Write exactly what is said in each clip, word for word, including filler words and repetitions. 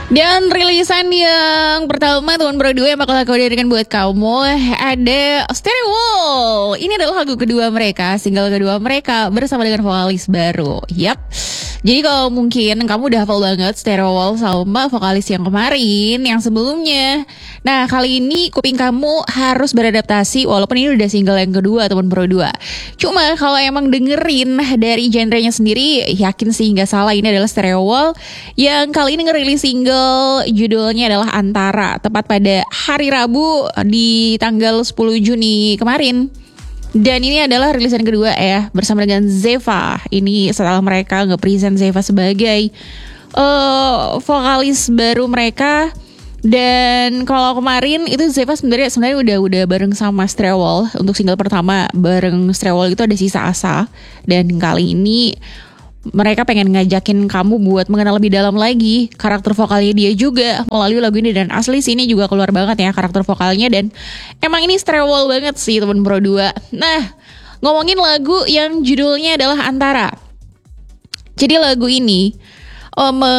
Dan rilisan yang pertama Tuan Berdua yang bakal aku hadirkan buat kamu ada Stairwell. Ini adalah lagu kedua mereka, single kedua mereka bersama dengan vokalis baru. Yap. Jadi kalau mungkin kamu udah hafal banget Stairwell sama vokalis yang kemarin, yang sebelumnya. Nah kali ini kuping kamu harus beradaptasi walaupun ini udah single yang kedua Tuan Berdua. Cuma kalau emang dengerin dari genrenya sendiri, yakin sih nggak salah, ini adalah Stairwell yang kali ini ngerilis single judulnya adalah Antara, tepat pada hari Rabu di tanggal sepuluh Juni kemarin. Dan ini adalah rilisan kedua ya, bersama dengan Zeva. Ini setelah mereka nge-present Zeva sebagai uh, vokalis baru mereka. Dan kalau kemarin itu Zeva sebenarnya sebenarnya udah udah bareng sama Stairwell untuk single pertama bareng Stairwell itu ada Sisa Asa. Dan kali ini mereka pengen ngajakin kamu buat mengenal lebih dalam lagi karakter vokalnya dia juga melalui lagu ini. Dan asli sini juga keluar banget ya karakter vokalnya. Dan emang ini Stairwell banget sih temen Pro dua. Nah ngomongin lagu yang judulnya adalah Antara. Jadi lagu ini oh, me,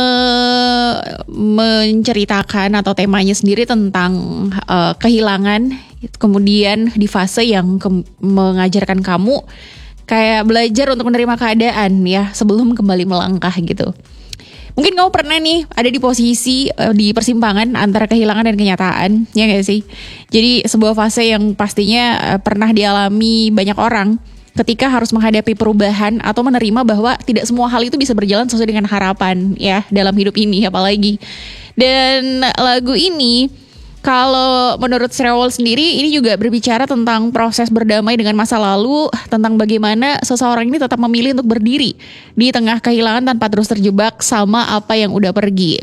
menceritakan atau temanya sendiri tentang uh, kehilangan. Kemudian di fase yang ke- mengajarkan kamu kayak belajar untuk menerima keadaan ya sebelum kembali melangkah gitu. Mungkin kamu pernah nih ada di posisi uh, di persimpangan antara kehilangan dan kenyataan, ya gak sih? Jadi sebuah fase yang pastinya uh, pernah dialami banyak orang ketika harus menghadapi perubahan atau menerima bahwa tidak semua hal itu bisa berjalan sesuai dengan harapan ya dalam hidup ini apalagi. Dan lagu ini kalau menurut Stairwell sendiri ini juga berbicara tentang proses berdamai dengan masa lalu, tentang bagaimana seseorang ini tetap memilih untuk berdiri di tengah kehilangan tanpa terus terjebak sama apa yang udah pergi.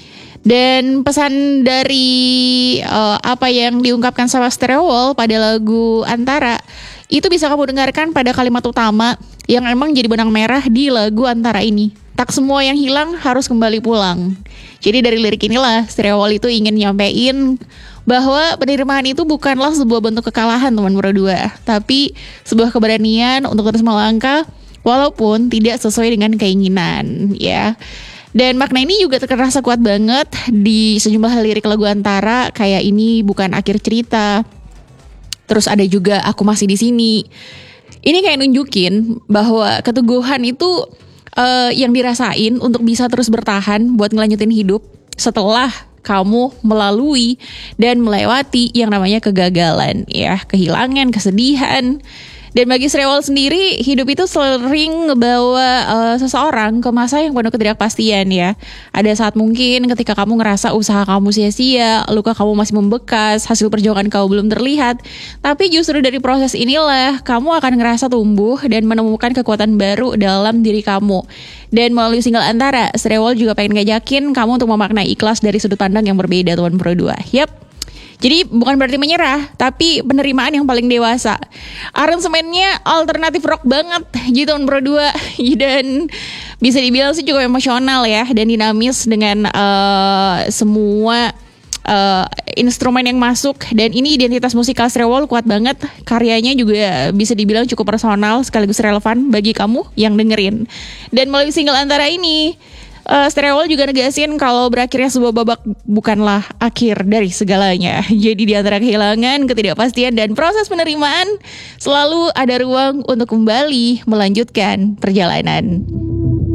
Dan pesan dari uh, apa yang diungkapkan sama Stairwell pada lagu Antara itu bisa kamu dengarkan pada kalimat utama yang emang jadi benang merah di lagu Antara ini. Tak semua yang hilang harus kembali pulang. Jadi dari lirik inilah Stairwell itu ingin nyampein bahwa penerimaan itu bukanlah sebuah bentuk kekalahan teman berdua, tapi sebuah keberanian untuk terus melangkah walaupun tidak sesuai dengan keinginan ya. Dan makna ini juga terasa kuat banget di sejumlah lirik lagu Antara, kayak ini bukan akhir cerita. Terus ada juga aku masih di sini. Ini kayak nunjukin bahwa keteguhan itu uh, yang dirasain untuk bisa terus bertahan buat ngelanjutin hidup setelah kamu melalui dan melewati yang namanya kegagalan ya, kehilangan, kesedihan. Dan bagi Stairwell sendiri, hidup itu sering ngebawa uh, seseorang ke masa yang penuh ketidakpastian ya. Ada saat mungkin ketika kamu ngerasa usaha kamu sia-sia, luka kamu masih membekas, hasil perjuangan kamu belum terlihat. Tapi justru dari proses inilah, kamu akan ngerasa tumbuh dan menemukan kekuatan baru dalam diri kamu. Dan melalui single Antara, Stairwell juga pengen ngajakin kamu untuk memaknai ikhlas dari sudut pandang yang berbeda Tuan Pro dua. Yap. Jadi bukan berarti menyerah, tapi penerimaan yang paling dewasa. Aransemennya alternatif rock banget gitu Pro dua. Dan bisa dibilang sih cukup emosional ya, dan dinamis dengan uh, semua uh, instrumen yang masuk. Dan ini identitas musikal Stairwell kuat banget. Karyanya juga bisa dibilang cukup personal sekaligus relevan bagi kamu yang dengerin. Dan melalui single Antara ini Uh, Stairwell juga negasin kalau berakhirnya sebuah babak bukanlah akhir dari segalanya. Jadi di antara kehilangan, ketidakpastian, dan proses penerimaan selalu ada ruang untuk kembali melanjutkan perjalanan.